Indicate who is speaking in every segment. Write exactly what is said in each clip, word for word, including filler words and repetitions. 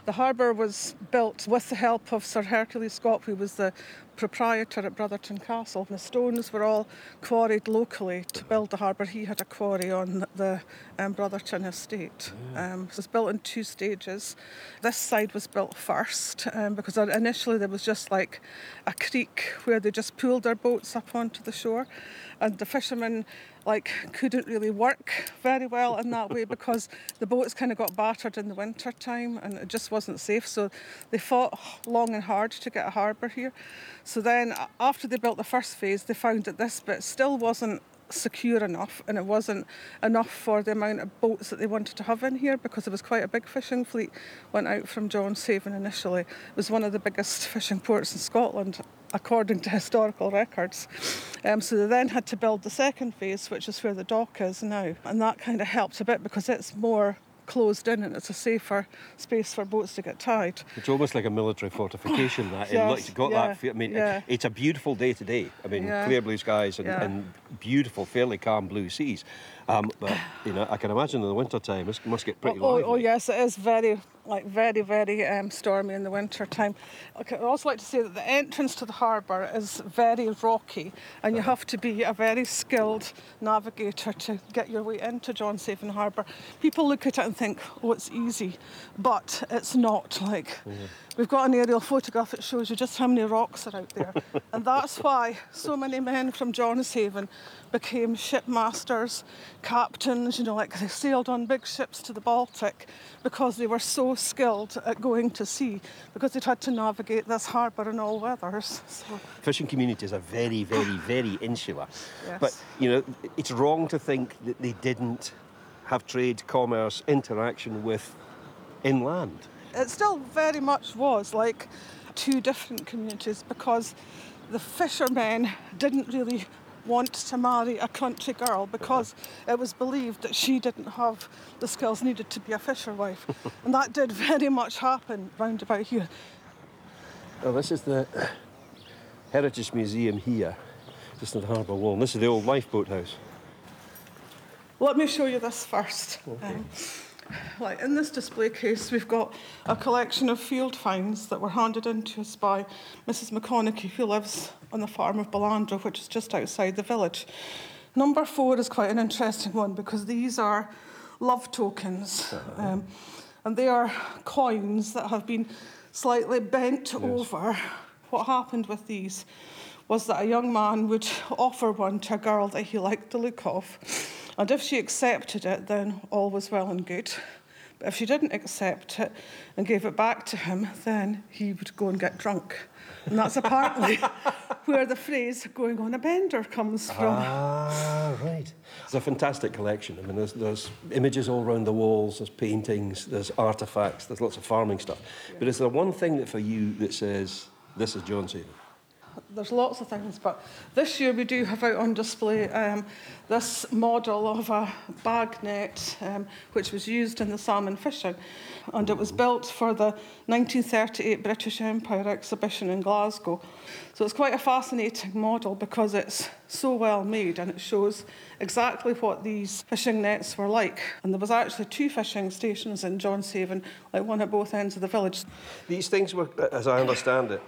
Speaker 1: The harbour was built with the help of Sir Hercules Scott, who was the proprietor at Brotherton Castle. The stones were all quarried locally to build the harbour. He had a quarry on the um, Brotherton estate. Um, it was built in two stages. This side was built first um, because initially there was just like a creek where they just pulled their boats up onto the shore, and the fishermen like couldn't really work very well in that way because the boats kind of got battered in the winter time and it just wasn't safe, so they fought long and hard to get a harbour here. So then after they built the first phase, they found that this bit still wasn't secure enough and it wasn't enough for the amount of boats that they wanted to have in here, because there was quite a big fishing fleet went out from Johnshaven initially. It was one of the biggest fishing ports in Scotland according to historical records. Um, so they then had to build the second phase, which is where the dock is now, and that kind of helped a bit because it's more closed in and it's a safer space for boats to get tied.
Speaker 2: It's almost like a military fortification, that.
Speaker 1: Yes,
Speaker 2: It looks, got
Speaker 1: yeah,
Speaker 2: that feel. I mean,
Speaker 1: yeah.
Speaker 2: it, it's a beautiful day today. I mean,
Speaker 1: Yeah.
Speaker 2: clear blue skies and,
Speaker 1: Yeah.
Speaker 2: and beautiful, fairly calm blue seas. Um, but, you know, I can imagine in the winter time it must get pretty
Speaker 1: oh,
Speaker 2: lively.
Speaker 1: oh, oh yes, it is very, like very, very um, stormy in the winter time. Okay, I'd also like to say that the entrance to the harbour is very rocky, and you have to be a very skilled navigator to get your way into Johnshaven Harbour. People look at it and think, oh, it's easy, but it's not. Like,
Speaker 2: Mm-hmm.
Speaker 1: we've got an aerial photograph that shows you just how many rocks are out there, and that's why so many men from Johnshaven became shipmasters, captains, you know, like they sailed on big ships to the Baltic because they were so skilled at going to sea, because they'd had to navigate this harbour in all weathers. So.
Speaker 2: Fishing communities are very, very, very insular.
Speaker 1: Yes.
Speaker 2: But, you know, it's wrong to think that they didn't have trade, commerce, interaction with inland.
Speaker 1: It still very much was like two different communities, because the fishermen didn't really want to marry a country girl because it was believed that she didn't have the skills needed to be a fisherwife. And that did very much happen round about here.
Speaker 2: Oh, this is the Heritage Museum here, just on the harbour wall. And this is the old lifeboat house.
Speaker 1: Let me show you this first.
Speaker 2: Okay.
Speaker 1: Um, like in this display case, we've got a collection of field finds that were handed in to us by Missus McConaughey, who lives on the farm of Bellandro, which is just outside the village. Number four is quite an interesting one because these are love tokens. Uh-huh. Um, and they are coins that have been slightly bent yes. over. What happened with these was that a young man would offer one to a girl that he liked the look of. And if she accepted it, then all was well and good. But if she didn't accept it and gave it back to him, then he would go and get drunk. And that's apparently where the phrase "going on a bender" comes from.
Speaker 2: Ah, right. It's a fantastic collection. I mean, there's, there's images all around the walls, there's paintings, there's artefacts, there's lots of farming stuff. Yeah. But is there one thing that for you that says, this is Johnshaven?
Speaker 1: There's lots of things, but this year we do have out on display um, this model of a bag net um, which was used in the salmon fishing, and it was built for the nineteen thirty-eight British Empire exhibition in Glasgow. So it's quite a fascinating model because it's so well made and it shows exactly what these fishing nets were like. And there was actually two fishing stations in Johnshaven, like one at both ends of the village.
Speaker 2: These things were, as I understand it,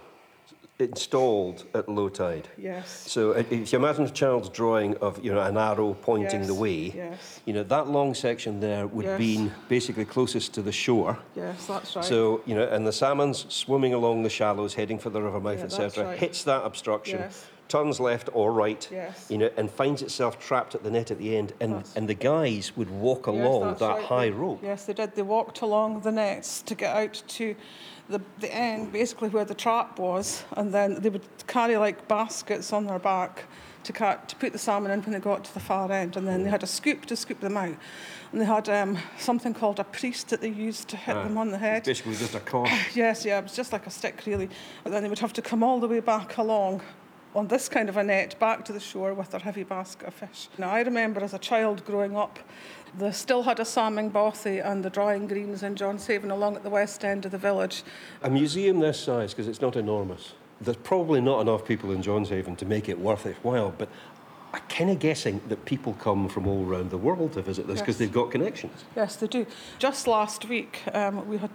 Speaker 2: installed at low tide.
Speaker 1: Yes.
Speaker 2: So if you imagine a child's drawing of, you know, an arrow pointing
Speaker 1: yes.
Speaker 2: the way,
Speaker 1: yes.
Speaker 2: you know, that long section there would
Speaker 1: yes.
Speaker 2: be basically closest to the shore.
Speaker 1: Yes, that's right.
Speaker 2: So, you know, and the salmon's swimming along the shallows, heading for the river mouth,
Speaker 1: yeah,
Speaker 2: et cetera,
Speaker 1: right.
Speaker 2: hits that obstruction,
Speaker 1: yes.
Speaker 2: turns left or right,
Speaker 1: yes.
Speaker 2: you know, and finds itself trapped at the net at the end. And,
Speaker 1: that's
Speaker 2: and the guys would walk along
Speaker 1: yes,
Speaker 2: that
Speaker 1: right.
Speaker 2: high
Speaker 1: they,
Speaker 2: rope.
Speaker 1: Yes, they did. They walked along the nets to get out to the, the end, basically where the trap was, and then they would carry like baskets on their back to, cut, to put the salmon in when they got to the far end, and then they had a scoop to scoop them out. And they had um, something called a priest that they used to hit
Speaker 2: ah,
Speaker 1: them on the head.
Speaker 2: Basically just a cord.
Speaker 1: Yes, yeah, it was just like a stick really. And then they would have to come all the way back along on this kind of a net back to the shore with their heavy basket of fish. Now, I remember as a child growing up, they still had a salmon bothy and the drying greens in Johnshaven along at the west end of the village.
Speaker 2: A museum this size, because it's not enormous, there's probably not enough people in Johnshaven to make it worth its while, but I'm kind of guessing that people come from all around the world to visit this because yes. they've got connections.
Speaker 1: Yes, they do. Just last week, um, we had